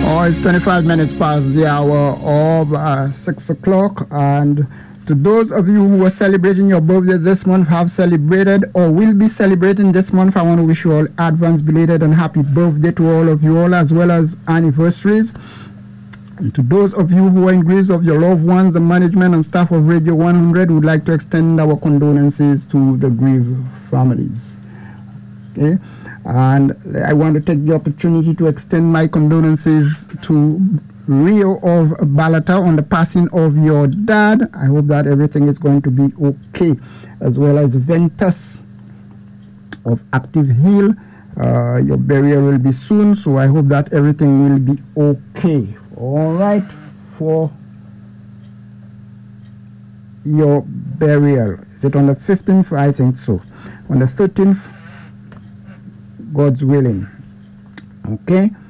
Oh, it's 25 minutes past the hour of 6 o'clock. And to those of you who are celebrating your birthday this month, have celebrated or will be celebrating this month, I want to wish you all advance belated and happy birthday to all of you all, as well as anniversaries. And to those of you who are in graves of your loved ones, the management and staff of Radio 100 would like to extend our condolences to the grieved families. Okay? And I want to take the opportunity to extend my condolences to Rio of Balata on the passing of your dad. I hope that everything is going to be okay, as well as Ventus of Active Hill. Your burial will be soon, so I hope that everything will be okay. All right, for your burial. Is it on the 15th? I think so. On the 13th, God's willing. Okay.